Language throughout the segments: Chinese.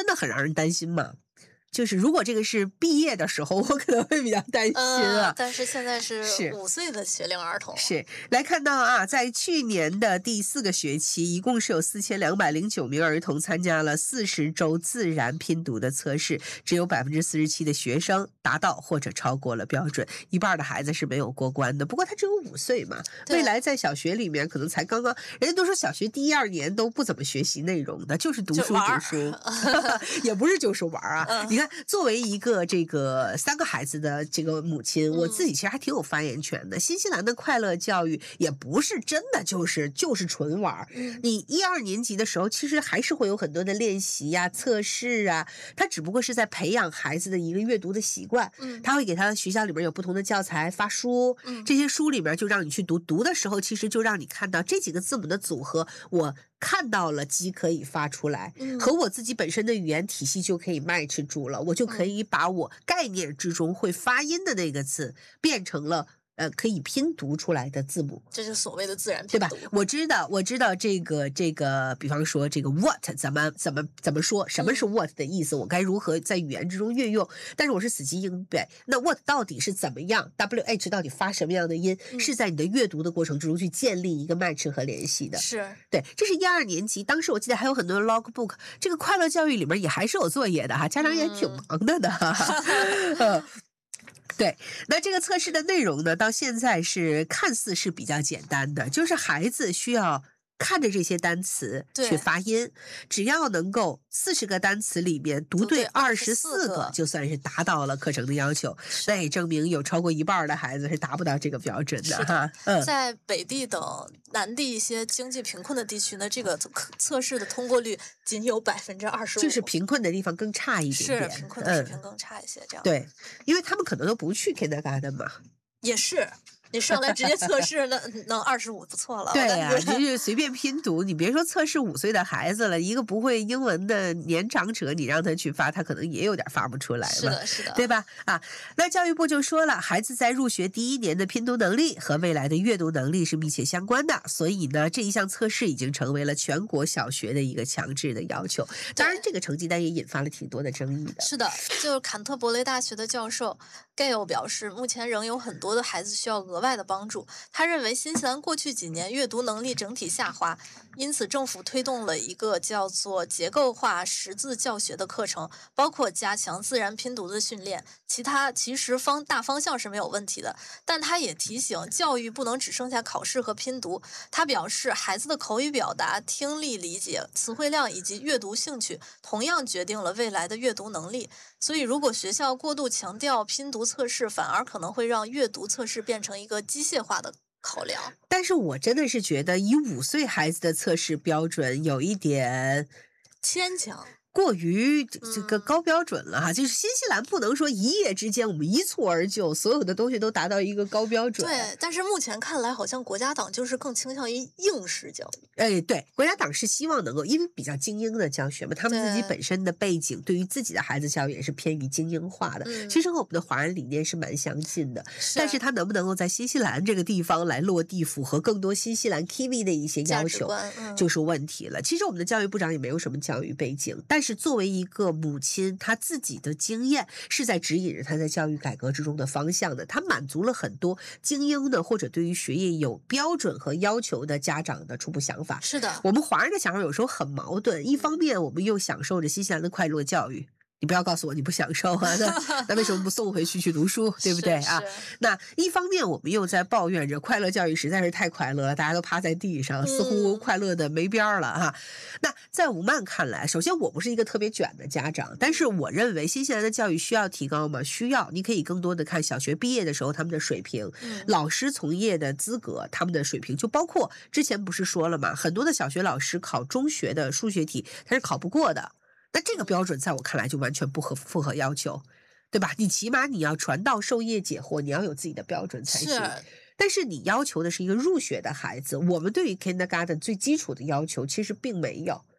真的很让人担心吗？就是如果这个是毕业的时候，我可能会比较担心啊。 但是现在是5岁的学龄儿童。 是来看到啊，在去年的第4个学期，一共是有4209名儿童参加了40周自然拼读的测试，只有47%的学生达到或者超过了标准，一半的孩子是没有过关的。不过他只有5岁嘛，未来在小学里面可能才刚刚，人家都说小学第1、2年都不怎么学习内容的，就是读书读书，也不是就是玩啊。你看，作为一个这个3个孩子的这个母亲，我自己其实还挺有发言权的。新西兰的快乐教育也不是真的就是纯玩。你1、2年级的时候，其实还是会有很多的练习呀、测试啊，它只不过是在培养孩子的一个阅读的习惯。他会给他学校里面有不同的教材发书，这些书里面就让你去读，读的时候其实就让你看到这几个字母的组合，我看到了鸡可以发出来，和我自己本身的语言体系就可以 match 住了，我就可以把我概念之中会发音的那个字变成了可以拼读出来的字母， 这就是所谓的自然拼读， 对吧？我知道这个，比方说这个 what 怎么说，什么是 what 的意思，我该如何在语言之中运用？但是我是死记硬背，那 what 到底是怎么样 ？wh 到底发什么样的音？是在你的阅读的过程之中去建立一个 match 和联系的。 是对，这是1、2年级，当时我记得还有很多 logbook， 这个快乐教育里面也还是有作业的哈，家长也挺忙的呢。对，那这个测试的内容呢，到现在是看似是比较简单的，就是孩子需要看着这些单词去发音，只要能够40个单词里面读对24个，就算是达到了课程的要求。那也证明有超过一半的孩子是达不到这个标准的哈。 在北地等南地一些经济贫困的地区呢，这个测试的通过率仅有25%， 就是贫困的地方更差一点点， 是贫困的水平更差一些，这样对，因为他们可能都不去 kindergarten 嘛， 也是。你上来直接测试，那能25不错了。 对呀，就是随便拼读。你别说测试5岁的孩子了，一个不会英文的年长者，你让他去发，他可能也有点发不出来嘛。 是的， 对吧？啊，那教育部就说了，孩子在入学第1年的拼读能力和未来的阅读能力是密切相关的，所以呢，这一项测试已经成为了全国小学的一个强制的要求。当然，这个成绩单也引发了挺多的争议的。 是的，就是坎特伯雷大学的教授 Gale 表示，目前仍有很多的孩子需要额外的帮助。他认为新西兰过去几年阅读能力整体下滑，因此政府推动了一个叫做结构化识字教学的课程，包括加强自然拼读的训练。其实大方向是没有问题的，但他也提醒教育不能只剩下考试和拼读。他表示，孩子的口语表达、听力理解、词汇量以及阅读兴趣同样决定了未来的阅读能力。所以如果学校过度强调拼读测试，反而可能会让阅读测试变成一个机械化的考量。 但是我真的是觉得以5岁孩子的测试标准有一点牵强， 过于这个高标准了哈，就是新西兰不能说一夜之间我们一蹴而就，所有的东西都达到一个高标准。 对，但是目前看来，好像国家党就是更倾向于应试教育。 对，国家党是希望能够，因为比较精英的教学嘛，他们自己本身的背景对于自己的孩子教育也是偏于精英化的，其实和我们的华人理念是蛮相近的。但是他能不能够在新西兰这个地方来落地，符合更多新西兰 Kiwi 的一些要求，就是问题了。其实我们的教育部长也没有什么教育背景，但是作为一个母亲，她自己的经验是在指引着她在教育改革之中的方向的。她满足了很多精英的或者对于学业有标准和要求的家长的初步想法。 是的， 我们华人的想法有时候很矛盾，一方面我们又享受着新西兰的快乐教育。你不要告诉我你不享受啊，那为什么不送回去读书，对不对啊？那一方面我们又在抱怨着快乐教育实在是太快乐了，大家都趴在地上，似乎快乐的没边了哈。那在吴曼看来，首先我不是一个特别卷的家长，但是我认为新西兰的教育需要提高吗？需要。你可以更多的看小学毕业的时候他们的水平，老师从业的资格，他们的水平，就包括之前不是说了吗？很多的小学老师考中学的数学题他是考不过的。那这个标准在我看来就完全不符合要求，对吧？你起码你要传道授业解惑，你要有自己的标准才行。但是你要求的是一个入学的孩子，我们对于 kindergarten 最基础的要求其实并没有。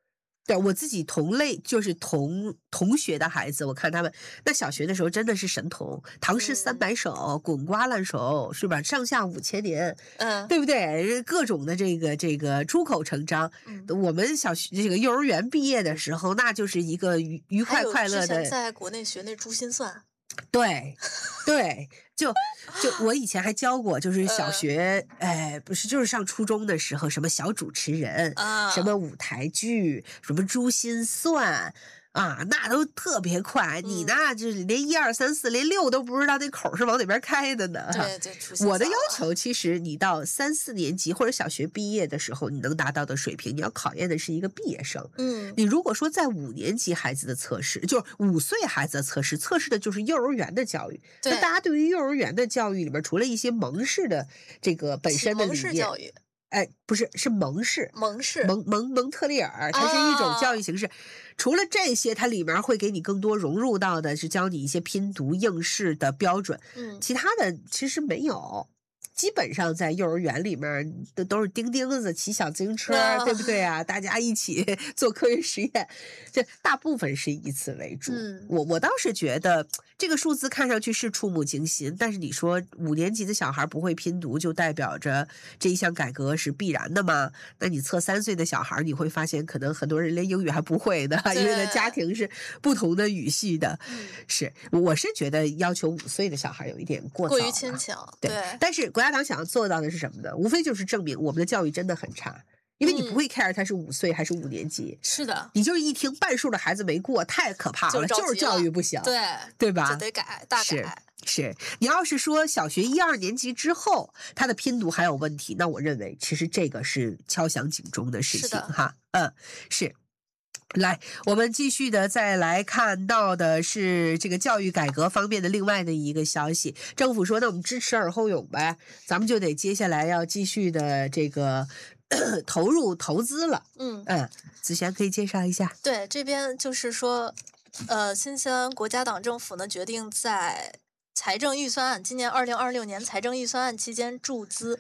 对，我自己同类就是同学的孩子，我看他们那小学的时候真的是神童，唐诗300首，滚瓜烂熟，是吧？上下5000年，对不对？各种的这个出口成章。我们小学这个幼儿园毕业的时候，那就是一个愉快快乐的。 之前在国内学那珠心算。 对，对，就我以前还教过，就是小学，不是，就是上初中的时候，什么小主持人，什么舞台剧，什么珠心算。啊，那都特别快，你呢就是连1、2、3、4，连6都不知道那口是往哪边开的呢。 对， 我的要求其实你到3、4年级或者小学毕业的时候，你能达到的水平，你要考验的是一个毕业生。你如果说在5年级孩子的测试，就是5岁孩子的测试的就是幼儿园的教育。那大家对于幼儿园的教育里面，除了一些蒙氏的这个本身的理念， 教育。 不是，是蒙氏，蒙特利尔，它是一种教育形式。除了这些，它里面会给你更多融入到的是教你一些拼读应试的标准。其他的其实没有。基本上在幼儿园里面都是钉钉子骑小自行车，对不对啊？大家一起做科学实验，这大部分是以此为主。我倒是觉得这个数字看上去是触目惊心，但是你说5年级的小孩不会拼读，就代表着这一项改革是必然的吗？那你测3岁的小孩，你会发现可能很多人连英语还不会的，因为呢家庭是不同的语系的。我是觉得要求5岁的小孩有一点过于牵强。 对，但是国家党想要做到的是什么呢？无非就是证明我们的教育真的很差，因为你不会 care 他是5岁还是5年级。 是的， 你就是一听半数的孩子没过，太可怕了，就是教育不行，对吧？ 就得改，大改。 是你要是说小学1、2年级之后他的拼读还有问题，那我认为其实这个是敲响警钟的事情哈。是。来，我们继续的再来看到的是这个教育改革方面的另外的一个消息。政府说那我们支持尔后勇呗，咱们就得接下来要继续的这个投资了。子璇可以介绍一下。 对，这边就是说新西兰国家党政府呢决定在财政预算案今年2026年财政预算案期间注资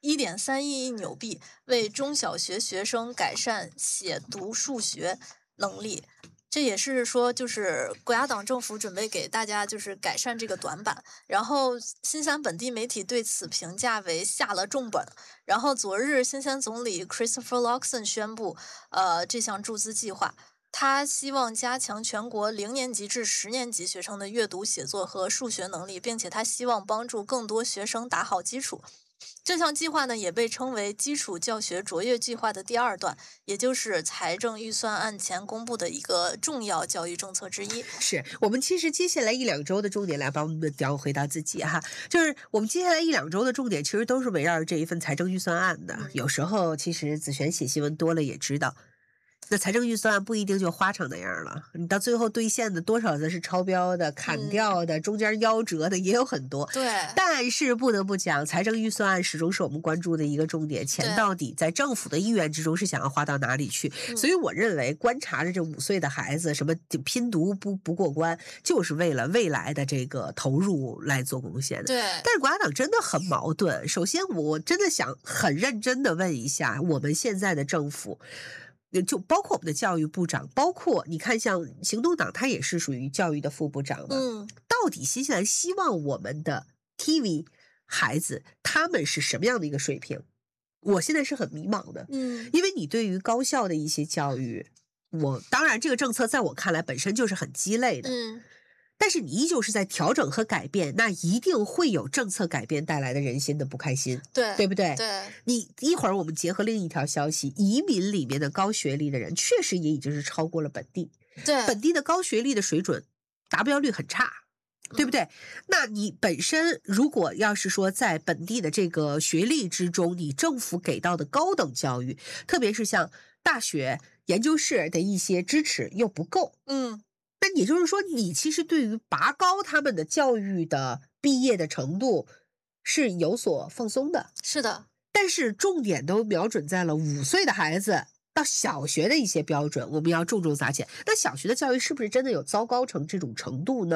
1.3亿纽币，为中小学学生改善写读数学能力。这也是说，就是国家党政府准备给大家就是改善这个短板。然后新西兰本地媒体对此评价为下了重本。然后昨日新西兰总理 Christopher Luxon 宣布这项注资计划。他希望加强全国0年级至10年级学生的阅读、写作和数学能力，并且他希望帮助更多学生打好基础。这项计划呢，也被称为基础教学卓越计划的第2段，也就是财政预算案前公布的一个重要教育政策之一。 是我们其实接下来1、2周的重点来帮我们调回到自己哈，就是我们接下来1、2周的重点其实都是围绕着这一份财政预算案的。有时候其实子璇写新闻多了也知道。那财政预算案不一定就花成那样了，你到最后兑现的多少的是超标的、砍掉的、中间夭折的也有很多。 对， 但是不得不讲，财政预算案始终是我们关注的一个重点，钱到底在政府的意愿之中是想要花到哪里去。所以我认为观察着这5岁的孩子什么拼读不过关，就是为了未来的这个投入来做贡献的。 对， 但是国家党真的很矛盾。首先我真的想很认真的问一下我们现在的政府，就包括我们的教育部长，包括你看像行动党，他也是属于教育的副部长嘛。到底新西兰希望我们的 TV 孩子他们是什么样的一个水平？我现在是很迷茫的。因为你对于高校的一些教育，当然这个政策在我看来本身就是很鸡肋的。但是你依旧是在调整和改变，那一定会有政策改变带来的人心的不开心，对不对？ 对。 你一会儿我们结合另一条消息，移民里面的高学历的人确实也已经是超过了本地。 对， 本地的高学历的水准达标率很差，对不对？那你本身如果要是说在本地的这个学历之中，你政府给到的高等教育，特别是像大学、研究室的一些支持又不够，那也就是说，你其实对于拔高他们的教育的毕业的程度是有所放松的。 是的， 但是重点都瞄准在了5岁的孩子到小学的一些标准，我们要重砸钱。那小学的教育是不是真的有糟糕成这种程度呢？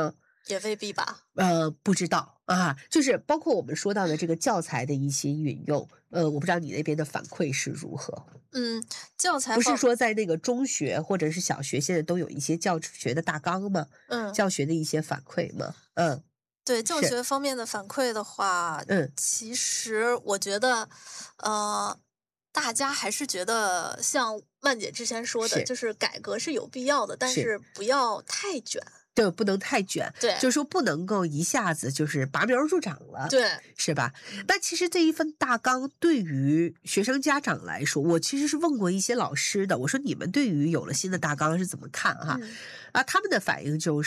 也未必吧。 不知道啊，就是包括我们说到的这个教材的一些运用，我不知道你那边的反馈是如何。 教材不是说在那个中学或者是小学，现在都有一些教学的大纲吗？教学的一些反馈吗？ 对教学方面的反馈的话，其实我觉得，大家还是觉得像曼姐之前说的，就是改革是有必要的，但是不要太卷。 对，不能太卷， 对， 就是说不能够一下子就是拔苗助长了， 对， 是吧？那其实这一份大纲对于学生家长来说，我其实是问过一些老师的，我说你们对于有了新的大纲是怎么看哈？他们的反应就是，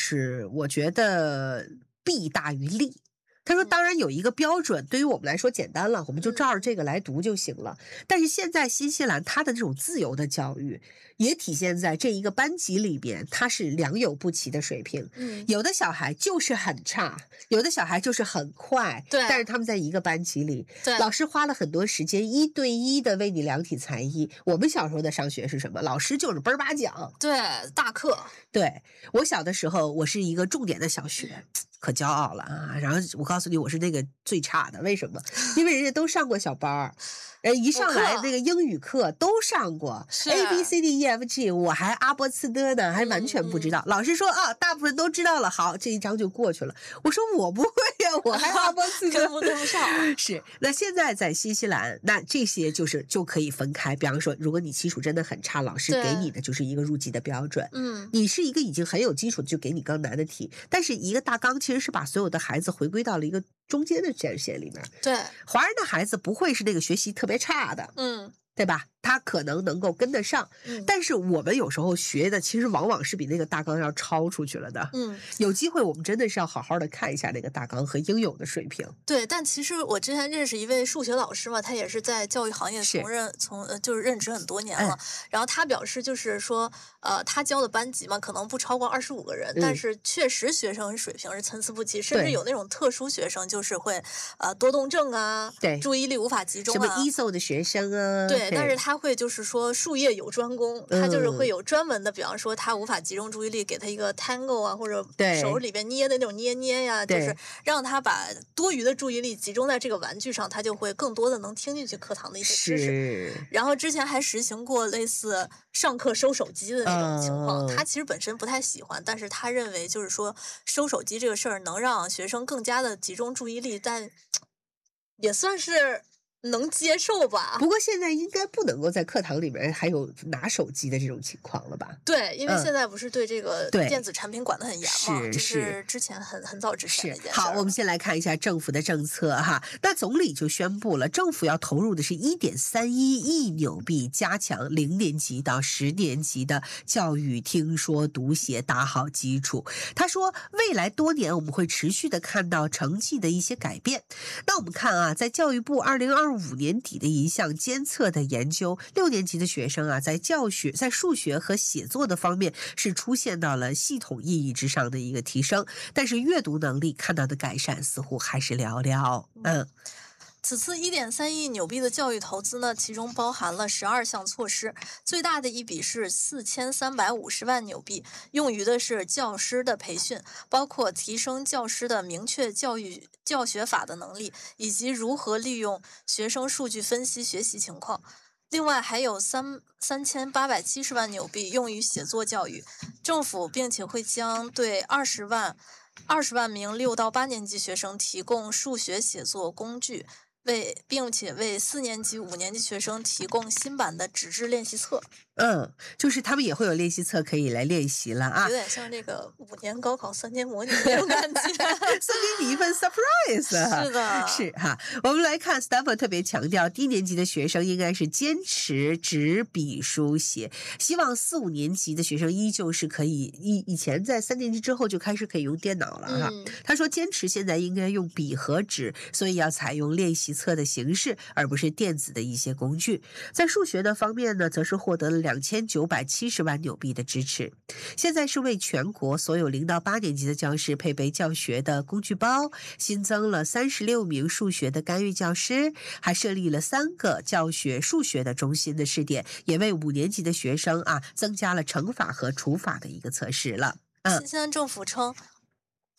我觉得弊大于利。他说：“当然有一个标准，对于我们来说简单了，我们就照着这个来读就行了。但是现在新西兰它的这种自由的教育，也体现在这一个班级里边，它是良莠不齐的水平。有的小孩就是很差，有的小孩就是很快。 对， 但是他们在一个班级里，老师花了很多时间1对1的为你量体裁衣。我们小时候的上学是什么？老师就是嘣儿叭讲， 对，大课。 对，我小的时候，我是一个重点的小学。”可骄傲了啊！然后我告诉你，我是那个最差的，为什么？因为人家都上过小班儿，一上来那个英语课都上过 A B C D E F G， 我还阿波茨德呢，还完全不知道。老师说啊，大部分都知道了，好，这一章就过去了。我说我不会呀，我还阿波茨德跟不上。 是，那现在在新西兰，那这些就可以分开。比方说，如果你基础真的很差，老师给你的就是一个入级的标准。你是一个已经很有基础的，就给你更难的题。但是一个大纲其实是把所有的孩子回归到了一个中间的战线里面。 对， 华人的孩子不会是那个学习特别差的，对吧？他可能能够跟得上，但是我们有时候学的其实往往是比那个大纲要超出去了的。有机会我们真的是要好好的看一下那个大纲和应有的水平。 对，但其实我之前认识一位数学老师嘛，他也是在教育行业就是任职很多年了。然后他表示就是说，他教的班级嘛，可能不超过25个人，但是确实学生水平是参差不齐，甚至有那种特殊学生，就是会多动症啊， 对， 注意力无法集中啊， 什么ESO的学生啊， 对，但是他会就是说术业有专攻，他就是会有专门的，比方说他无法集中注意力，给他一个 tango 啊，或者手里边捏的那种捏呀，就是让他把多余的注意力集中在这个玩具上，他就会更多的能听进去课堂的一些知识。然后之前还实行过类似上课收手机的那种情况，他其实本身不太喜欢，但是他认为就是说收手机这个事儿能让学生更加的集中注意力，但也算是能接受吧。 不过现在应该不能够在课堂里面还有拿手机的这种情况了吧？ 对，因为现在不是对这个电子产品管得很严嘛，就是之前很早之前的一件事。 好，我们先来看一下政府的政策哈。那总理就宣布了，政府要投入的是1.31亿纽币，加强0年级到10年级的教育听说读写打好基础。他说，未来多年我们会持续的看到成绩的一些改变。那我们看啊，在教育部2025年底的一项监测的研究，6年级的学生啊，在数学和写作的方面是出现到了系统意义之上的一个提升，但是阅读能力看到的改善似乎还是寥寥。 此次1.3亿纽币的教育投资呢，其中包含了12项措施，最大的一笔是4350万纽币，用于的是教师的培训，包括提升教师的明确教学法的能力，以及如何利用学生数据分析学习情况。另外还有3870万纽币用于写作教育，政府并且会将对20万名6到8年级学生提供数学写作工具。并且为4年级、5年级学生提供新版的纸质练习册。 就是他们也会有练习册可以来练习了啊， 有点像这个5年高考3年模拟那种感觉， 送给你一份 surprise。 是的， 是哈。我们来看 Stanford 特别强调，低年级的学生应该是坚持纸笔书写，希望4、5年级的学生依旧是可以以前在3年级之后就开始可以用电脑了哈。他说坚持现在应该用笔和纸，所以要采用练习册的形式，而不是电子的一些工具。在数学的方面呢，则是获得了2970万纽币的支持。现在是为全国所有0到8年级的教师配备教学的工具包，新增了36名数学的干预教师，还设立了3个教学数学的中心的试点，也为5年级的学生增加了乘法和除法的一个测试了。 新西兰政府称，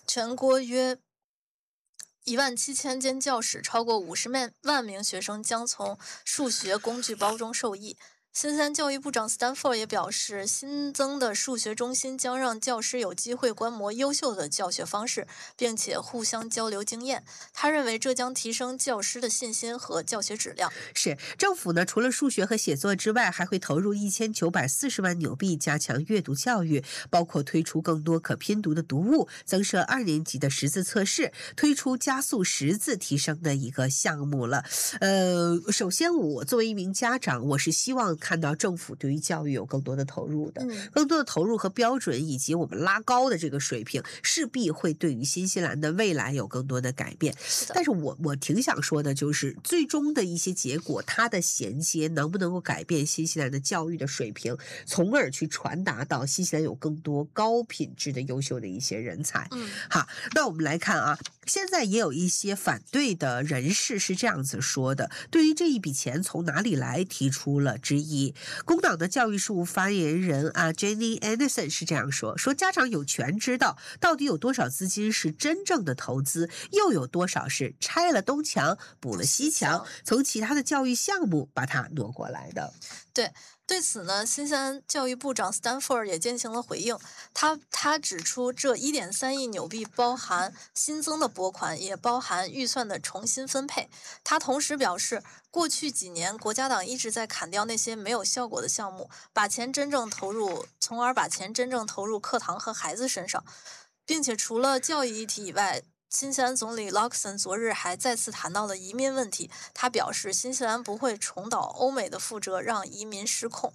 全国约17000间教室，超过50万名学生将从数学工具包中受益。新西兰教育部长 Stanford 也表示，新增的数学中心将让教师有机会观摩优秀的教学方式，并且互相交流经验。他认为这将提升教师的信心和教学质量。 是政府呢，除了数学和写作之外，还会投入1940万纽币加强阅读教育，包括推出更多可拼读的读物，增设2年级的识字测试，推出加速识字提升的一个项目了。首先我作为一名家长，我是希望看到政府对于教育有更多的投入的，更多的投入和标准，以及我们拉高的这个水平，势必会对于新西兰的未来有更多的改变。但是我挺想说的就是，最终的一些结果，它的衔接能不能够改变新西兰的教育的水平，从而去传达到新西兰有更多高品质的优秀的一些人才。好，那我们来看啊，现在也有一些反对的人士是这样子说的，对于这一笔钱从哪里来提出了质疑。工党的教育事务发言人Jenny Anderson 是这样说，家长有权知道到底有多少资金是真正的投资，又有多少是拆了东墙补了西墙，从其他的教育项目把它挪过来的。 对此呢，新西兰教育部长 Stanford 也进行了回应。他指出，这1.3亿纽币包含新增的拨款，也包含预算的重新分配。他同时表示，过去几年国家党一直在砍掉那些没有效果的项目，从而把钱真正投入课堂和孩子身上，并且除了教育议题以外，新西兰总理 Luxon 昨日还再次谈到了移民问题。他表示，新西兰不会重蹈欧美的覆辙，让移民失控。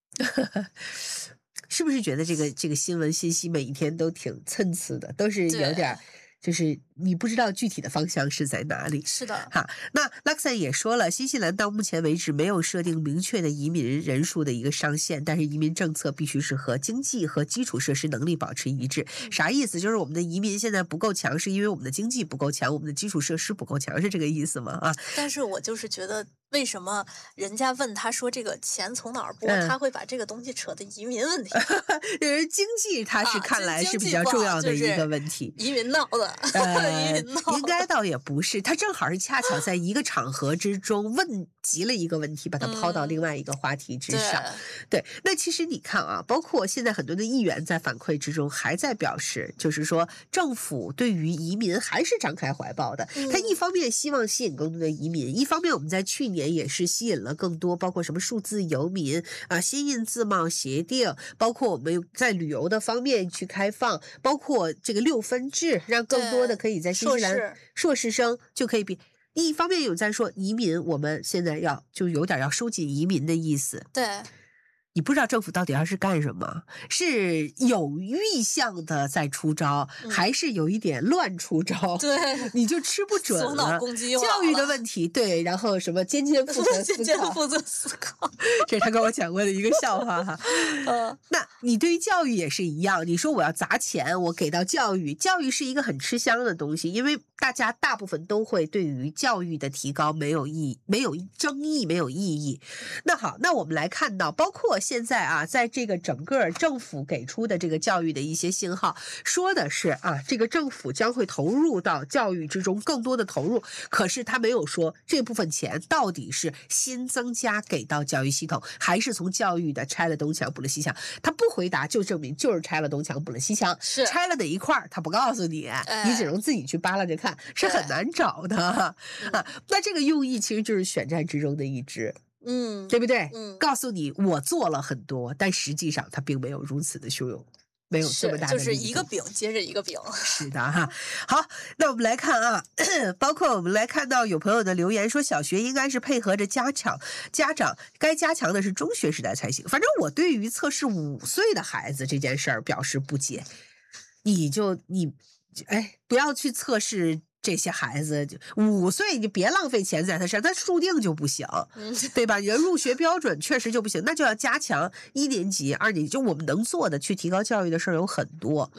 是不是觉得这个新闻信息每一天都挺参差的，都是有点就是你不知道具体的方向是在哪里。 是的。 好，那 Luxon 也说了，新西兰到目前为止没有设定明确的移民人数的一个上限，但是移民政策必须是和经济和基础设施能力保持一致。啥意思？就是我们的移民现在不够强，是因为我们的经济不够强，我们的基础设施不够强，是这个意思吗？ 但是我就是觉得，为什么人家问他说这个钱从哪儿拨，他会把这个东西扯的移民问题？ 就是经济，它是看来是比较重要的一个问题。 移民闹的。 应该倒也不是，他正好是恰巧在一个场合之中问及了一个问题，把它抛到另外一个话题之上。对，那其实你看啊，包括现在很多的议员在反馈之中还在表示，就是说政府对于移民还是张开怀抱的。他一方面希望吸引更多的移民，一方面我们在去年也是吸引了更多，包括什么数字游民新印自贸协定，包括我们在旅游的方面去开放，包括这个6分制，让更多的可以在新西兰硕士生就可以比。一方面有在说移民，我们现在就有点要收紧移民的意思。 对。 你不知道政府到底要是干什么，是有意向的在出招，还是有一点乱出招？ 对， 你就吃不准了。 头脑攻击又教育的问题，对，然后什么兼负责思考，这是他跟我讲过的一个笑话哈。那你对于教育也是一样，你说我要砸钱，我给到教育，教育是一个很吃香的东西，因为大部分都会对于教育的提高没有争议，没有意义。那好，那我们来看到，包括现在在这个整个政府给出的这个教育的一些信号，说的是这个政府将会投入到教育之中更多的投入，可是他没有说这部分钱到底是新增加给到教育系统，还是从教育的拆了东墙补了西墙。他不回答，就证明就是拆了东墙补了西墙， 是拆了哪一块他不告诉你，你只能自己去扒拉着看，是很难找的那这个用意其实就是选战之中的一支。对不对？告诉你我做了很多，但实际上它并没有如此的汹涌，没有这么大的就是一个饼接着一个饼。 是的哈。好，那我们来看包括我们来看到有朋友的留言说，小学应该是配合着家长该加强的是中学时代才行。反正我对于测试5岁的孩子这件事儿表示不解。你不要去测试这些孩子5岁，你别浪费钱在他身上，他注定就不行，对吧？你的入学标准确实就不行，那就要加强1年级、2年级，就我们能做的去提高教育的事儿有很多。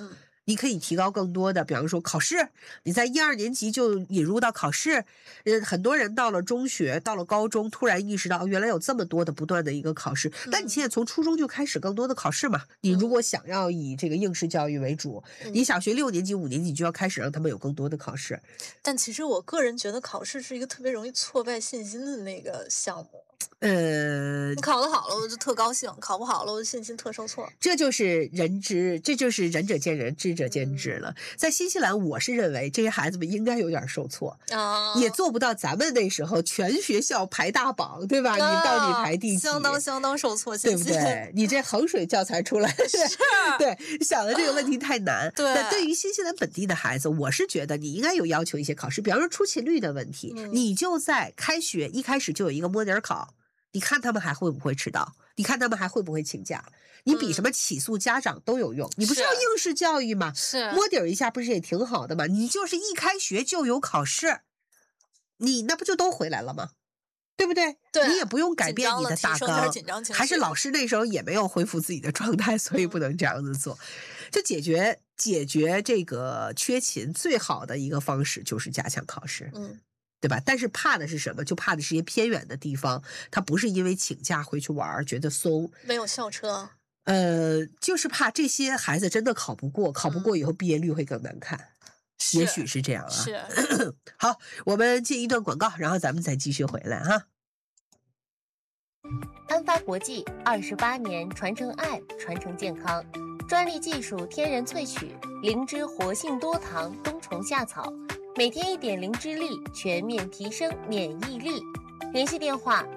你可以提高更多的，比方说考试，你在1、2年级就引入到考试。很多人到了中学，到了高中，突然意识到原来有这么多的不断的一个考试。但你现在从初中就开始更多的考试嘛？你如果想要以这个应试教育为主，你小学6年级、5年级就要开始让他们有更多的考试。 但其实我个人觉得考试是一个特别容易挫败信心的那个项目。你考得好了我就特高兴，考不好了我就信心特受挫。 这就是仁者见仁，智者见智了。在新西兰，我是认为这些孩子们应该有点受挫，也做不到咱们那时候全学校排大榜，对吧？你到底排第几？ 相当受挫信心， 对不对？你这衡水教材出来， 是对，想的这个问题太难。 对， 那对于新西兰本地的孩子，我是觉得你应该有要求一些考试，比方说出勤率的问题，你就在开学一开始就有一个摸底考。你看他们还会不会迟到？你看他们还会不会请假？你比什么起诉家长都有用。你不是要应试教育吗？ 是摸底一下不是也挺好的吗？你就是一开学就有考试，你那不就都回来了吗？对不对？ 对， 你也不用改变你的大纲。还是老师那时候也没有恢复自己的状态，所以不能这样子做。就解决这个缺勤最好的一个方式就是加强考试。对吧？但是怕的是什么？就怕的是一些偏远的地方，他不是因为请假回去玩觉得松， 没有校车。 就是怕这些孩子真的考不过以后毕业率会更难看，也许是这样啊。 是。 好，我们进一段广告，然后咱们再继续回来哈。 安发国际28年传承爱，传承健康，专利技术天然萃取，灵芝活性多糖冬虫夏草。每天1点灵芝粒，全面提升免疫力。联系电话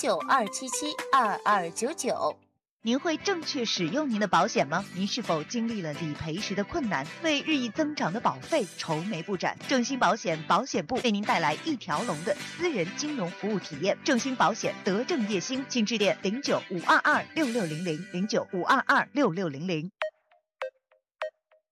092772299。 您会正确使用您的保险吗？您是否经历了理赔时的困难，为日益增长的保费愁眉不展？正兴保险保险部为您带来一条龙的私人金融服务体验。正兴保险德正叶兴，请致电0952266009522600。